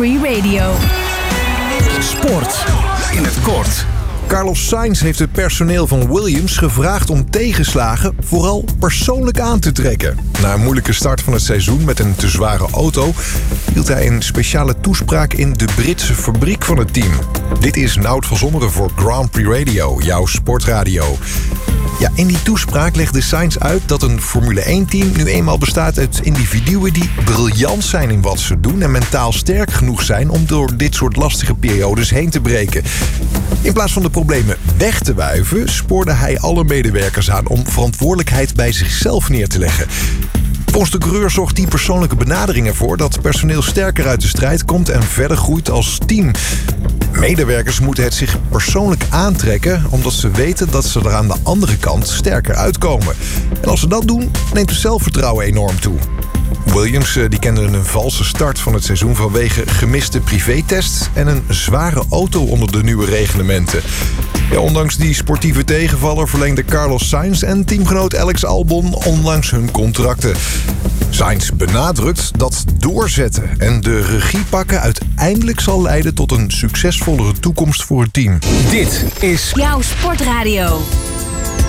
Free Radio. Sport in het kort. Carlos Sainz heeft het personeel van Williams gevraagd om tegenslagen vooral persoonlijk aan te trekken. Na een moeilijke start van het seizoen met een te zware auto hield hij een speciale toespraak in de Britse fabriek van het team. Dit is Nout van Zomeren voor Grand Prix Radio, jouw sportradio. Ja, in die toespraak legde Sainz uit dat een Formule 1-team nu eenmaal bestaat uit individuen die briljant zijn in wat ze doen en mentaal sterk genoeg zijn om door dit soort lastige periodes heen te breken. In plaats van de problemen weg te wuiven, spoorde hij alle medewerkers aan om verantwoordelijkheid bij zichzelf neer te leggen. Volgens de coureur zorgt die persoonlijke benadering ervoor dat personeel sterker uit de strijd komt en verder groeit als team. Medewerkers moeten het zich persoonlijk aantrekken, omdat ze weten dat ze er aan de andere kant sterker uitkomen. En als ze dat doen, neemt het zelfvertrouwen enorm toe. Williams die kende een valse start van het seizoen vanwege gemiste privétests en een zware auto onder de nieuwe reglementen. Ja, ondanks die sportieve tegenvaller verlengde Carlos Sainz en teamgenoot Alex Albon onlangs hun contracten. Sainz benadrukt dat doorzetten en de regie pakken uiteindelijk zal leiden tot een succesvollere toekomst voor het team. Dit is Jouw sportradio.